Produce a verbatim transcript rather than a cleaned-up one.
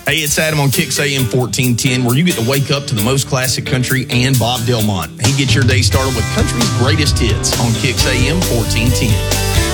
Hey, it's Adam on Kicks A M fourteen ten, where you get to wake up to the most classic country and Bob Delmont. He gets your day started with country's greatest hits on Kicks A M fourteen ten.